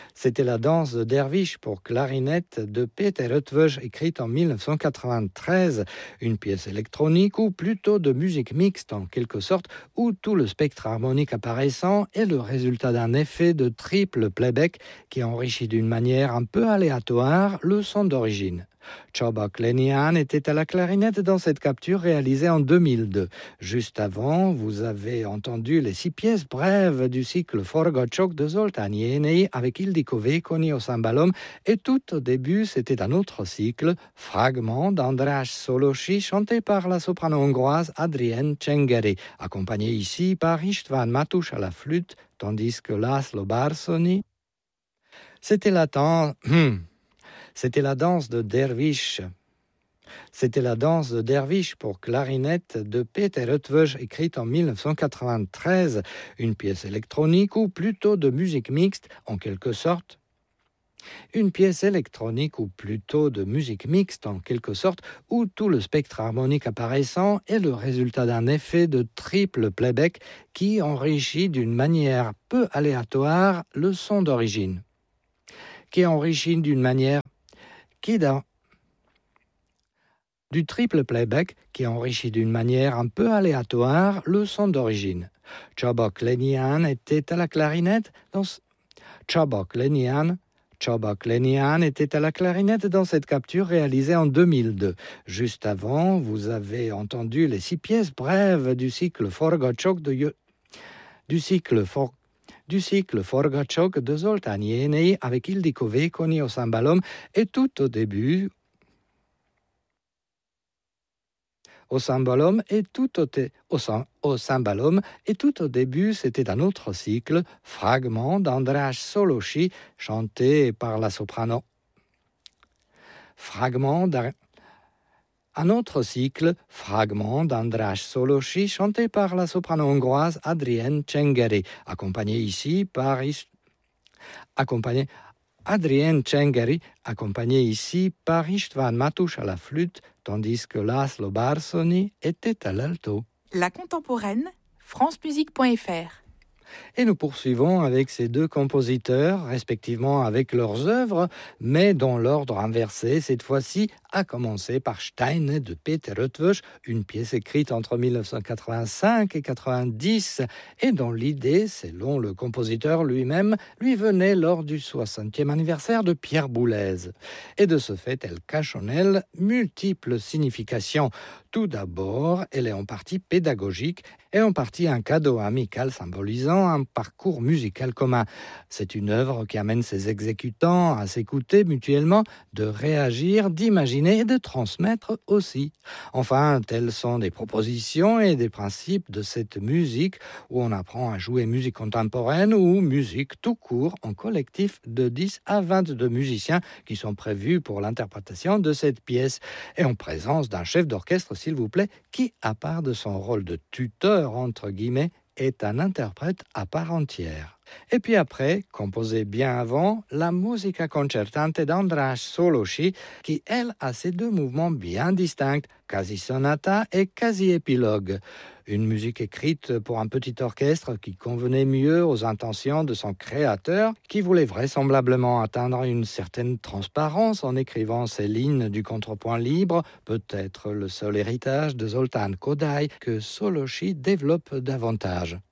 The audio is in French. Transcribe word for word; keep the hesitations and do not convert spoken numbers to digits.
C'était la danse de Derviche pour clarinette de Peter Eötvös, écrite en mille neuf cent quatre-vingt-treize. Une pièce électronique ou plutôt de musique mixte en quelque sorte, où tout le spectre harmonique apparaissant est le résultat d'un effet de triple playback qui enrichit d'une manière un peu aléatoire le son d'origine. Csaba Lenihan était à la clarinette dans cette capture réalisée en deux mille deux. Juste avant, vous avez entendu les six pièces brèves du cycle Forgacsok de Zoltán Jénei avec Ildikó Vékonyi au cymbalum, et tout au début, c'était un autre cycle, Fragment d'András Szolósi, chanté par la soprano hongroise Adrienne Csengeri, accompagné ici par István Matús à la flûte, tandis que László Bársony, c'était la temps... C'était la danse de Derviche. C'était la danse de Derviche pour clarinette de Peter Eötvös, écrite en mille neuf cent quatre-vingt-treize. Une pièce électronique ou plutôt de musique mixte, en quelque sorte. Une pièce électronique ou plutôt de musique mixte, en quelque sorte, où tout le spectre harmonique apparaissant est le résultat d'un effet de triple playback qui enrichit d'une manière peu aléatoire le son d'origine. Qui enrichit d'une manière qui dans du triple playback qui enrichit d'une manière un peu aléatoire le son d'origine. Csaba Lenihan était à la clarinette dans Csaba Lenihan Csaba Lenihan était à la clarinette dans cette capture réalisée en deux mille deux. Juste avant, vous avez entendu les six pièces brèves du cycle Forgacsok de du cycle For du cycle Forgacsok de Zoltán Jénei avec Ildikó Vékonyi au cymbalum, et tout au début au cymbalum et tout au, te, au, au cymbalum et tout au début c'était un autre cycle, Fragment d'András Szolósi, chanté par la soprano. Fragment d'un Un autre cycle, Fragment d'András Szolósi, chanté par la soprano hongroise Adrienne Csengeri, accompagné ici par accompagné Adrienne Csengeri, accompagné ici par István Matús à la flûte, tandis que László Bársony était à l'alto. La contemporaine, france musique point f r. Et nous poursuivons avec ces deux compositeurs, respectivement avec leurs œuvres, mais dans l'ordre inversé, cette fois-ci, à commencer par Steine de Peter Eötvös, une pièce écrite entre mille neuf cent quatre-vingt-cinq et quatre-vingt-dix, et dont l'idée, selon le compositeur lui-même, lui venait lors du soixantième anniversaire de Pierre Boulez. Et de ce fait, elle cache en elle multiples significations. Tout d'abord, elle est en partie pédagogique et en partie un cadeau amical symbolisant un parcours musical commun. C'est une œuvre qui amène ses exécutants à s'écouter mutuellement, de réagir, d'imaginer et de transmettre aussi. Enfin, telles sont des propositions et des principes de cette musique où on apprend à jouer musique contemporaine ou musique tout court en collectif de dix à vingt-deux musiciens qui sont prévus pour l'interprétation de cette pièce et en présence d'un chef d'orchestre, s'il vous plaît, qui, à part de son rôle de tuteur, entre guillemets, est un interprète à part entière. Et puis après, composé bien avant, la Musica concertante d'András Szolósi, qui, elle, a ces deux mouvements bien distincts, quasi sonata et quasi épilogue. Une musique écrite pour un petit orchestre qui convenait mieux aux intentions de son créateur, qui voulait vraisemblablement atteindre une certaine transparence en écrivant ces lignes du contrepoint libre, peut-être le seul héritage de Zoltán Kodály que Szolósi développe davantage.